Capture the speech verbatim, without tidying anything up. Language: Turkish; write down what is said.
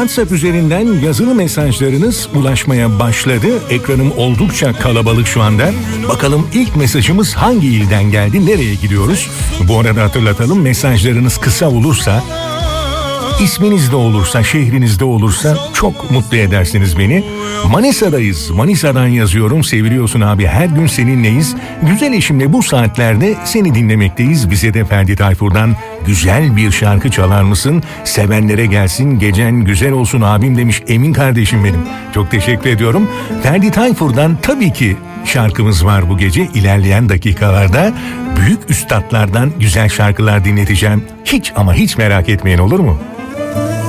WhatsApp üzerinden yazılı mesajlarınız ulaşmaya başladı. Ekranım oldukça kalabalık şu anda. Bakalım ilk mesajımız hangi ilden geldi, nereye gidiyoruz? Bu arada hatırlatalım, mesajlarınız kısa olursa, İsminiz de olursa, şehrinizde olursa çok mutlu edersiniz beni. Manisa'dayız. Manisa'dan yazıyorum. Seviliyorsun abi. Her gün seninleyiz. Güzel eşimle bu saatlerde seni dinlemekteyiz. Bize de Ferdi Tayfur'dan güzel bir şarkı çalar mısın? Sevenlere gelsin, gecen güzel olsun abim demiş Emin kardeşim benim. Çok teşekkür ediyorum. Ferdi Tayfur'dan tabii ki şarkımız var bu gece. İlerleyen dakikalarda büyük üstatlardan güzel şarkılar dinleteceğim. Hiç ama hiç merak etmeyin, olur mu?